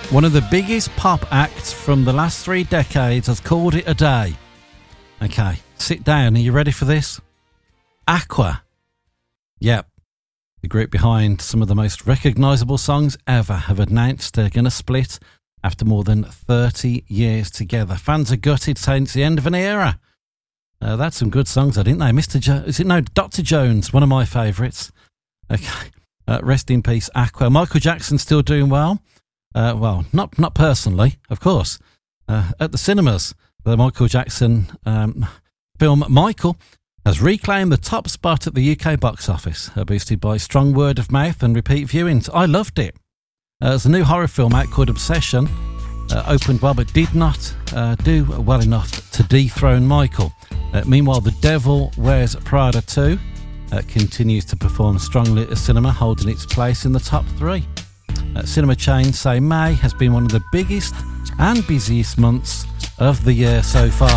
One of the biggest pop acts from the last 3 decades has called it a day. Okay, sit down. Are you ready for this? Aqua. Yep. The group behind some of the most recognisable songs ever have announced they're going to split after more than 30 years together. Fans are gutted, saying it's the end of an era. That's some good songs, didn't they? Dr. Jones, one of my favourites. Okay. Rest in peace, Aqua. Michael Jackson's still doing well. Well, not personally, of course. At the cinemas, the Michael Jackson film Michael has reclaimed the top spot at the UK box office, boosted by strong word of mouth and repeat viewings. I loved it. There's a new horror film out called Obsession. Opened well but did not do well enough to dethrone Michael. Meanwhile, The Devil Wears Prada 2 continues to perform strongly at the cinema, holding its place in the top 3. Cinema chains say May has been one of the biggest and busiest months of the year so far.